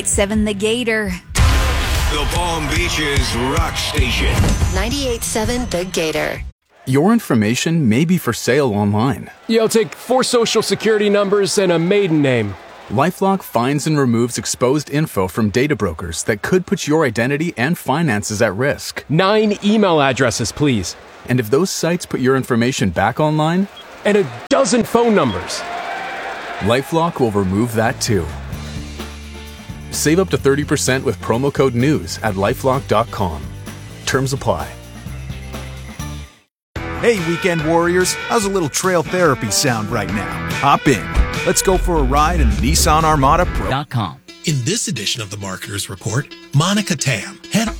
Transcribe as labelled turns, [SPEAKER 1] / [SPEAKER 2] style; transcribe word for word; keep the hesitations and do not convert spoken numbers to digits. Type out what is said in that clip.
[SPEAKER 1] seven The Gator.
[SPEAKER 2] The Palm Beaches Rock Station.
[SPEAKER 3] ninety-eight point seven The Gator.
[SPEAKER 4] Your information may be for sale online.
[SPEAKER 5] You'll take four social security numbers and a maiden name.
[SPEAKER 4] LifeLock finds and removes exposed info from data brokers that could put your identity and finances at risk.
[SPEAKER 5] Nine email addresses, please.
[SPEAKER 4] And if those sites put your information back online,
[SPEAKER 5] and a dozen phone numbers.
[SPEAKER 4] LifeLock will remove that too. Save up to thirty percent with promo code NEWS at lifelock dot com. Terms apply.
[SPEAKER 6] Hey, weekend warriors, how's a little trail therapy sound right now? Hop in. Let's go for a ride in the Nissan Armada Pro.
[SPEAKER 7] In this edition of the Marketer's Report, Monica Tam, head